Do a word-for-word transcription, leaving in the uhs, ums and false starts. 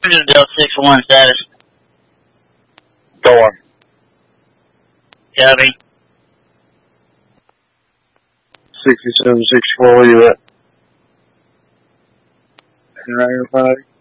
Del six one status. Door. Copy. sixty-seven sixty-four, where you at? Can I hear